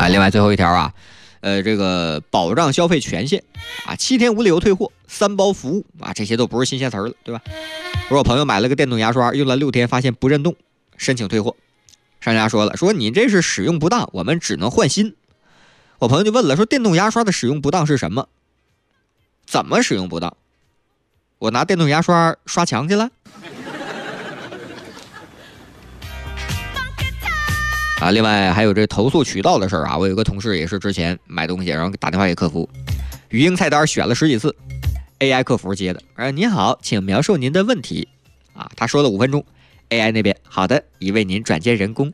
另外最后一条啊，这个保障消费权限啊，7天无理由退货，3包服务啊，这些都不是新鲜词儿了，对吧？我朋友买了个电动牙刷，用了6天发现不震动，申请退货。商家说了，说你这是使用不当，我们只能换新。我朋友就问了，说电动牙刷的使用不当是什么？怎么使用不当？我拿电动牙刷刷墙去了？啊，另外还有这投诉渠道的事儿啊，我有个同事也是之前买东西，然后打电话给客服，语音菜单选了10几次 ，AI 客服接的，您好，请描述您的问题。啊，他说了5分钟 ，AI 那边好的，已为您转接人工。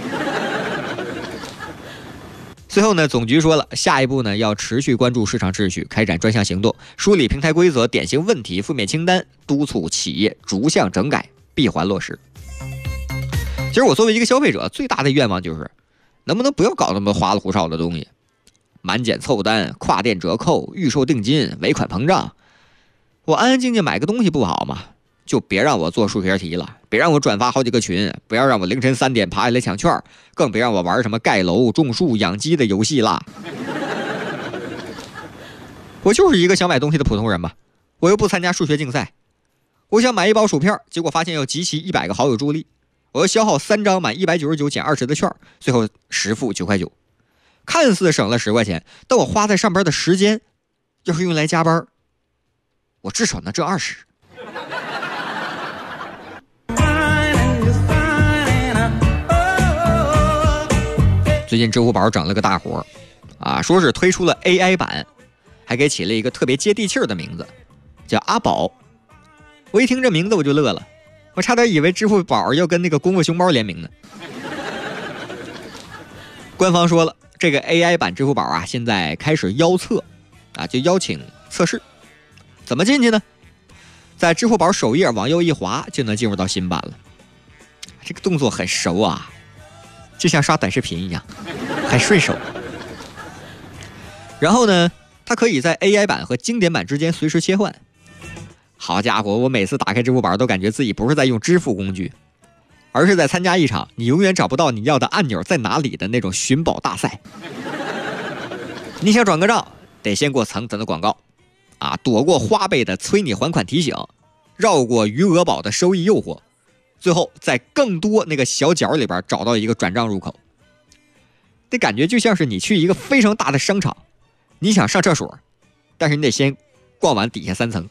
最后呢，总局说了，下一步呢要持续关注市场秩序，开展专项行动，梳理平台规则、典型问题、负面清单，督促企业逐项整改，闭环落实。其实我作为一个消费者，最大的愿望就是，能不能不要搞那么花里胡哨的东西，满减凑单、跨店折扣、预售定金、尾款膨胀，我安安静静买个东西不好吗？就别让我做数学题了，别让我转发好几个群，不要让我凌晨3点爬起来抢券，更别让我玩什么盖楼、种树、养鸡的游戏啦。我就是一个想买东西的普通人嘛，我又不参加数学竞赛，我想买一包薯片，结果发现要集齐100个好友助力。我要消耗3张满199减20的券，最后实付9块9，看似省了10块钱，但我花在上边的时间，要是用来加班，我至少能挣20。最近支付宝整了个大活啊，说是推出了 AI 版，还给起了一个特别接地气的名字，叫阿宝。我一听这名字我就乐了。我差点以为支付宝要跟那个功夫熊猫联名呢。官方说了，这个 AI 版支付宝啊，现在开始邀测，啊，就邀请测试。怎么进去呢？在支付宝首页往右一滑，就能进入到新版了。这个动作很熟啊，就像刷短视频一样，很顺手。然后呢，它可以在 AI 版和经典版之间随时切换。好家伙，我每次打开支付宝都感觉自己不是在用支付工具，而是在参加一场你永远找不到你要的按钮在哪里的那种寻宝大赛。你想转个账，得先过层层的广告啊，躲过花呗的催你还款提醒，绕过余额宝的收益诱惑，最后在更多那个小角里边找到一个转账入口。这感觉就像是你去一个非常大的商场，你想上厕所，但是你得先逛完底下3层。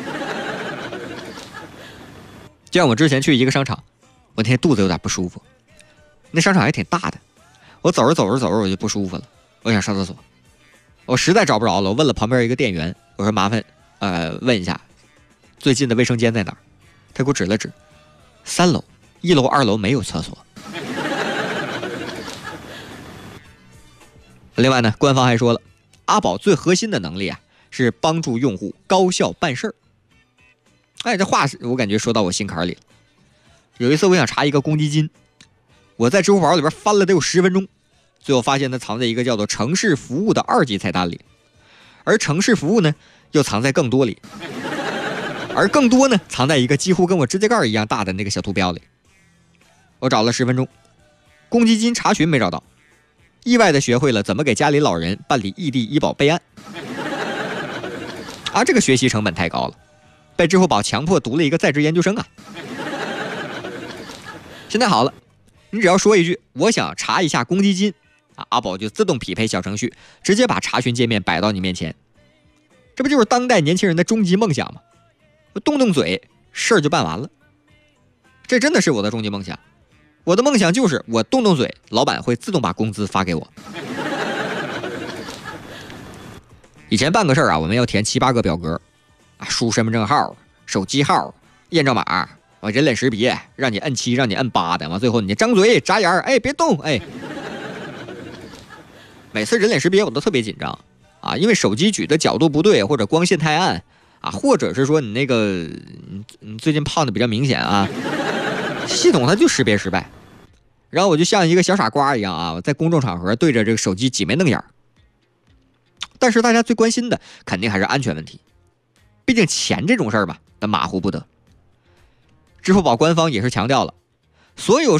就像我之前去一个商场，我那天肚子有点不舒服，那商场还挺大的，我走着我就不舒服了，我想上厕所，我实在找不着了，我问了旁边一个店员，我说麻烦问一下最近的卫生间在哪儿，他给我指了指3楼，1楼2楼没有厕所。另外呢，官方还说了，阿宝最核心的能力啊是帮助用户高效办事儿。哎，这话我感觉说到我心坎里了。有一次我想查一个公积金，我在支付宝里边翻了得有10分钟，最后发现它藏在一个叫做城市服务的2级菜单里，而城市服务呢又藏在更多里，而更多呢藏在一个几乎跟我指甲盖一样大的那个小图标里。我找了10分钟，公积金查询没找到，意外的学会了怎么给家里老人办理异地医保备案。啊，这个学习成本太高了，被支付宝强迫读了一个在职研究生啊。现在好了，你只要说一句我想查一下公积金啊，阿宝就自动匹配小程序，直接把查询界面摆到你面前。这不就是当代年轻人的终极梦想吗？我动动嘴，事儿就办完了。这真的是我的终极梦想。我的梦想就是我动动嘴，老板会自动把工资发给我。以前办个事儿啊，我们要填7、8个表格啊，输身份证号、手机号、验证码，我人脸识别，让你摁7，让你摁8的，完最后你张嘴眨眼，哎，别动，哎。每次人脸识别我都特别紧张啊，因为手机举的角度不对，或者光线太暗啊，或者是说你那个你最近胖的比较明显啊，系统它就识别失败。然后我就像一个小傻瓜一样啊，在公众场合对着这个手机挤眉弄眼。但是大家最关心的肯定还是安全问题，毕竟钱这种事儿嘛，那马虎不得。支付宝官方也是强调了，所有